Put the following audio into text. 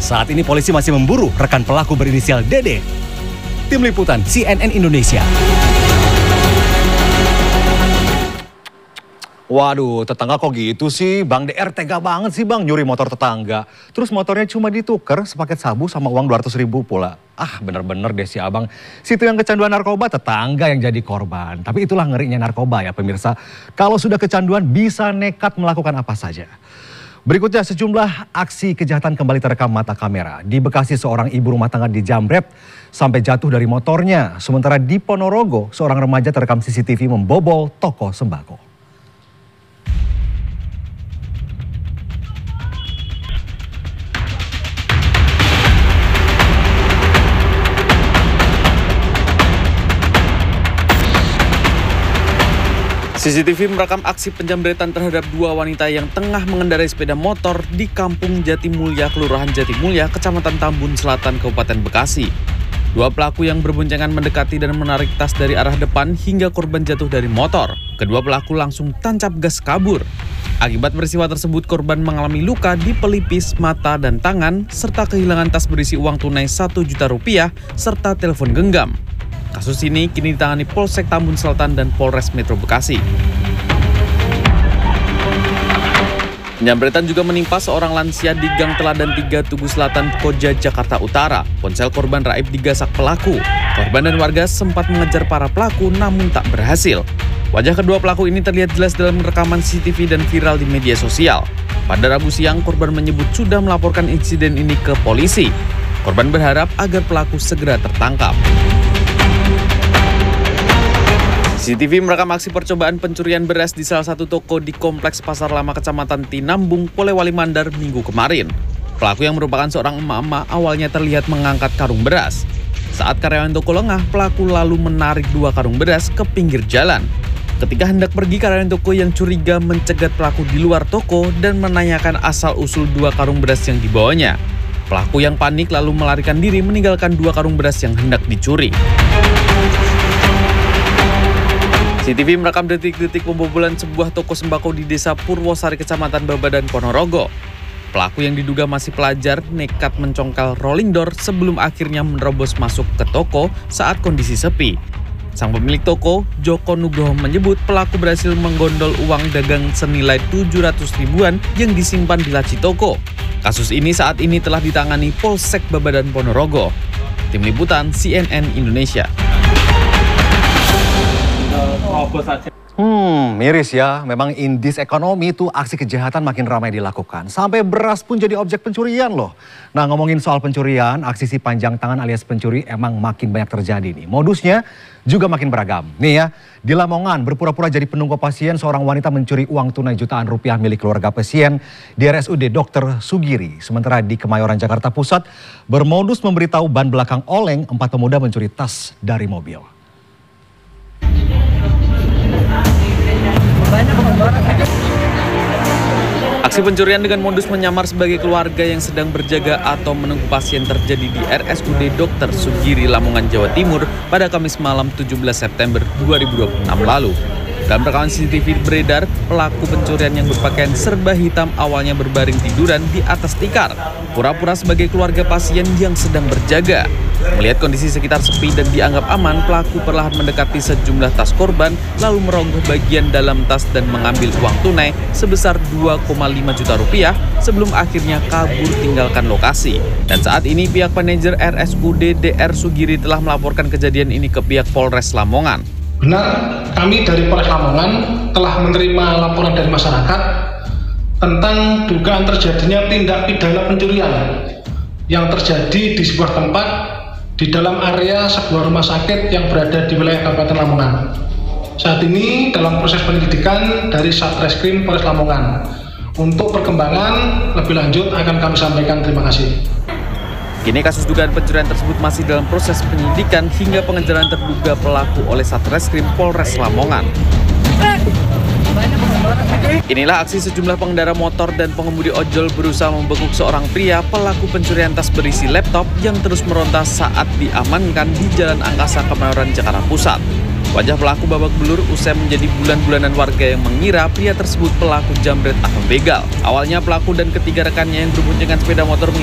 Saat ini polisi masih memburu rekan pelaku berinisial DD. Tim Liputan CNN Indonesia. Waduh, tetangga kok gitu sih? Bang DR tega banget sih bang, nyuri motor tetangga. Terus motornya cuma ditukar sepaket sabu sama uang 200.000 pula. Ah bener-bener deh si abang. Situ yang kecanduan narkoba, tetangga yang jadi korban. Tapi itulah ngerinya narkoba ya pemirsa. Kalau sudah kecanduan bisa nekat melakukan apa saja. Berikutnya sejumlah aksi kejahatan kembali terekam mata kamera. Di Bekasi seorang ibu rumah tangga dijamret sampai jatuh dari motornya. Sementara di Ponorogo seorang remaja terekam CCTV membobol toko sembako. CCTV merekam aksi penjamretan terhadap dua wanita yang tengah mengendarai sepeda motor di Kampung Jatimulya, Kelurahan Jatimulya, Kecamatan Tambun Selatan, Kabupaten Bekasi. Dua pelaku yang berboncengan mendekati dan menarik tas dari arah depan hingga korban jatuh dari motor. Kedua pelaku langsung tancap gas kabur. Akibat peristiwa tersebut, korban mengalami luka di pelipis, mata, dan tangan, serta kehilangan tas berisi uang tunai Rp1 juta, serta telepon genggam. Kasus ini kini ditangani Polsek Tambun Selatan dan Polres Metro Bekasi. Penjamretan juga menimpa seorang lansia di Gang Teladan 3 Tugu Selatan, Koja, Jakarta Utara. Ponsel korban raib digasak pelaku. Korban dan warga sempat mengejar para pelaku namun tak berhasil. Wajah kedua pelaku ini terlihat jelas dalam rekaman CCTV dan viral di media sosial. Pada Rabu siang, korban menyebut sudah melaporkan insiden ini ke polisi. Korban berharap agar pelaku segera tertangkap. CCTV merekam aksi percobaan pencurian beras di salah satu toko di Kompleks Pasar Lama Kecamatan Tinambung, Polewali Mandar Minggu kemarin. Pelaku yang merupakan seorang emak-emak awalnya terlihat mengangkat karung beras. Saat karyawan toko lengah, pelaku lalu menarik 2 karung beras ke pinggir jalan. Ketika hendak pergi, karyawan toko yang curiga mencegat pelaku di luar toko dan menanyakan asal-usul 2 karung beras yang dibawanya. Pelaku yang panik lalu melarikan diri meninggalkan 2 karung beras yang hendak dicuri. CCTV merekam detik-detik pembobolan sebuah toko sembako di Desa Purwosari, Kecamatan Babadan, Ponorogo. Pelaku yang diduga masih pelajar nekat mencongkel rolling door sebelum akhirnya menerobos masuk ke toko saat kondisi sepi. Sang pemilik toko, Joko Nugroho, menyebut pelaku berhasil menggondol uang dagang senilai 700 ribuan yang disimpan di laci toko. Kasus ini saat ini telah ditangani Polsek Babadan, Ponorogo. Tim Liputan CNN Indonesia. Miris ya. Memang indis ekonomi itu aksi kejahatan makin ramai dilakukan. Sampai beras pun jadi objek pencurian loh. Nah ngomongin soal pencurian, aksi si panjang tangan alias pencuri emang makin banyak terjadi nih. Modusnya juga makin beragam. Nih ya, di Lamongan berpura-pura jadi penunggu pasien, seorang wanita mencuri uang tunai jutaan rupiah milik keluarga pasien di RSUD Dr. Sugiri. Sementara di Kemayoran, Jakarta Pusat, bermodus memberitahu ban belakang oleng, 4 pemuda mencuri tas dari mobil. Aksi pencurian dengan modus menyamar sebagai keluarga yang sedang berjaga atau menunggu pasien terjadi di RSUD Dr. Sugiri, Lamongan, Jawa Timur pada Kamis malam 17 September 2026 lalu. Dalam rekaman CCTV beredar, pelaku pencurian yang berpakaian serba hitam awalnya berbaring tiduran di atas tikar, pura-pura sebagai keluarga pasien yang sedang berjaga. Melihat kondisi sekitar sepi dan dianggap aman, pelaku perlahan mendekati sejumlah tas korban, lalu merogoh bagian dalam tas dan mengambil uang tunai sebesar 2,5 juta rupiah sebelum akhirnya kabur tinggalkan lokasi. Dan saat ini pihak manajer RSUD Dr. Sugiri telah melaporkan kejadian ini ke pihak Polres Lamongan. Benar, kami dari Polres Lamongan telah menerima laporan dari masyarakat tentang dugaan terjadinya tindak pidana pencurian yang terjadi di sebuah tempat di dalam area sebuah rumah sakit yang berada di wilayah Kabupaten Lamongan. Saat ini dalam proses penyelidikan dari Satreskrim Polres Lamongan. Untuk perkembangan lebih lanjut akan kami sampaikan. Terima kasih. Kini kasus dugaan pencurian tersebut masih dalam proses penyelidikan hingga pengejaran terduga pelaku oleh Satreskrim Polres Lamongan. Inilah aksi sejumlah pengendara motor dan pengemudi ojol berusaha membekuk seorang pria pelaku pencurian tas berisi laptop yang terus meronta saat diamankan di Jalan Angkasa, Kemayoran, Jakarta Pusat. Wajah pelaku babak belur usai menjadi bulan-bulanan warga yang mengira pria tersebut pelaku jambret atau begal. Awalnya pelaku dan ketiga rekannya yang berboncengan sepeda motor